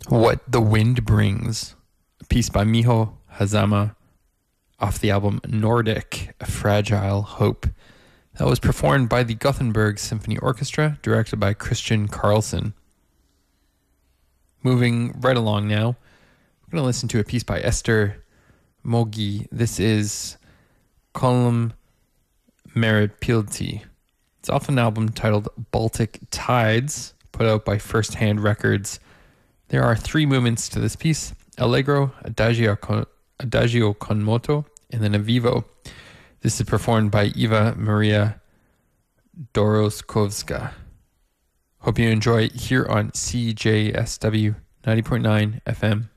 What the Wind Brings, a piece by Miho Hazama off the album Nordic, A Fragile Hope. That was performed by the Gothenburg Symphony Orchestra, directed by Christian Carlson. Moving right along now, we're going to listen to a piece by Esther Mogi. This is Column Meritpilti. It's off an album titled Baltic Tides, put out by First Hand Records. There are three movements to this piece: Allegro, Adagio con moto, and then a vivo. This is performed by Eva Maria Doroskovska. Hope you enjoy here on CJSW 90.9 FM.